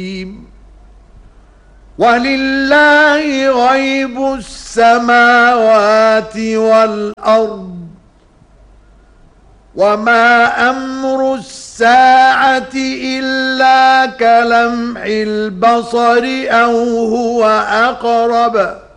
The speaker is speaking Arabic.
ولله غيب السماوات والأرض وما أمر الساعة إلا كلمح البصر أو هو أقرب